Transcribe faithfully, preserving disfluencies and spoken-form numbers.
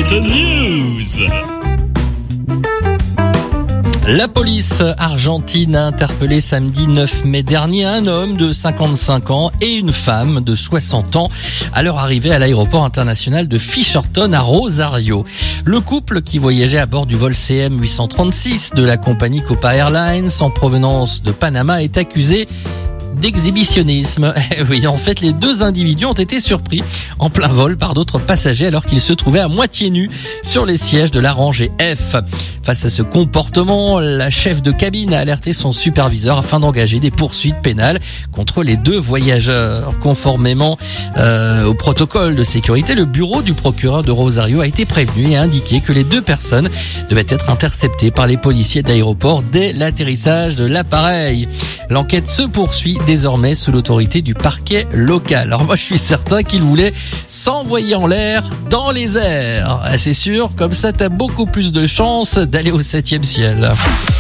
Hot News. La police argentine a interpellé samedi neuf mai dernier un homme de cinquante-cinq ans et une femme de soixante ans à leur arrivée à l'aéroport international de Fisherton à Rosario. Le couple, qui voyageait à bord du vol C M huit cent trente-six de la compagnie Copa Airlines en provenance de Panama, est accusé d'exhibitionnisme. Oui, en fait, les deux individus ont été surpris en plein vol par d'autres passagers alors qu'ils se trouvaient à moitié nus sur les sièges de la rangée F. Face à ce comportement, la chef de cabine a alerté son superviseur afin d'engager des poursuites pénales contre les deux voyageurs. Conformément euh, au protocole de sécurité, le bureau du procureur de Rosario a été prévenu et a indiqué que les deux personnes devaient être interceptées par les policiers de l'aéroport dès l'atterrissage de l'appareil. L'enquête se poursuit désormais sous l'autorité du parquet local. Alors moi, je suis certain qu'il voulait s'envoyer en l'air dans les airs. C'est sûr, comme ça, t'as beaucoup plus de chances d'aller au septième ciel.